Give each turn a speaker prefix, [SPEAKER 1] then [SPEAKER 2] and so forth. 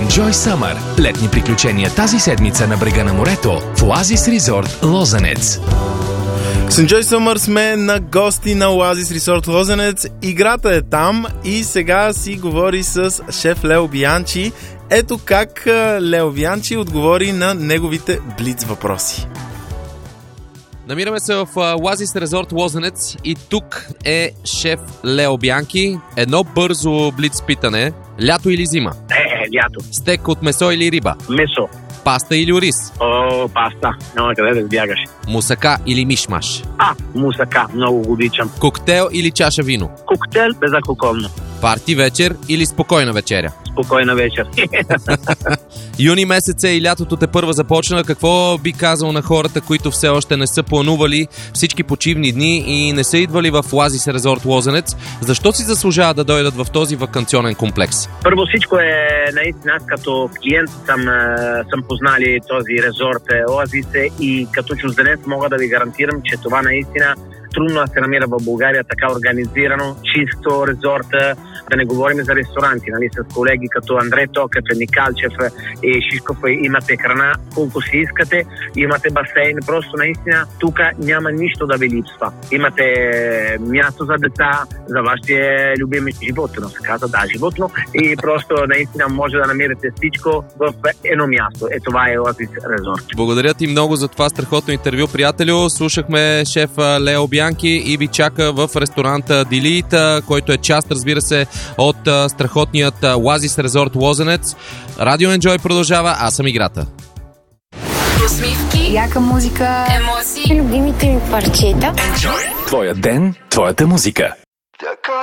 [SPEAKER 1] Enjoy Summer. Летни приключения тази седмица на брега на морето в Oasis Resort Лозенец.
[SPEAKER 2] С Enjoy Summer сме на гости на Oasis Resort Лозенец. Играта е там и сега си говори с шеф Лео Бианчи. Ето как Лео Бианчи отговори на неговите блиц въпроси.
[SPEAKER 3] Намираме се в Oasis Resort Лозенец и тук е шеф Лео Бианчи. Едно бързо блиц питане. Лято или зима?
[SPEAKER 4] Лято.
[SPEAKER 3] Стек от месо или риба?
[SPEAKER 4] Месо.
[SPEAKER 3] Паста или ориз?
[SPEAKER 4] Паста. Няма къде да сбягаш.
[SPEAKER 3] Мусака или мишмаш?
[SPEAKER 4] Мусака. Много го обичам.
[SPEAKER 3] Коктейл или чаша вино?
[SPEAKER 4] Коктейл безалкохолно.
[SPEAKER 3] Парти вечер или спокойна вечеря?
[SPEAKER 4] Спокойна вечер.
[SPEAKER 3] Юни месец и лятото тепърва започна. Какво би казал на хората, които все още не са планували всички почивни дни и не са идвали в Oasis Resort Лозенец? Защо си заслужава да дойдат в този ваканционен комплекс?
[SPEAKER 4] Първо всичко е наистина, аз като клиент съм познали този резорт Oasis и като чужденец мога да ви гарантирам, че това наистина трудно се намира в България така организирано, чисто резорта, да не говорим за ресторанти, нали, с колеги като Андрей Токев, Никалчев и Шишков, имате храна колко си искате, имате басейн, просто наистина тук няма нищо да ви липсва. Имате място за деца, за вашите любими животно, се казва, животно, и просто наистина може да намерите всичко в едно място. Това е Oasis Resort.
[SPEAKER 3] Благодаря ти много за това страхотно интервю, приятелю. Слушахме шеф Лео Бианчи и ви чака в ресторанта Делита, който е част, разбира се, от страхотният Oasis Resort Лозенец. Радио Enjoy продължава, аз съм Играта.
[SPEAKER 5] Усмивки,
[SPEAKER 6] яка музика,
[SPEAKER 5] емоции, любимите ми парчета.
[SPEAKER 1] Enjoy. Твоя ден, твоята музика.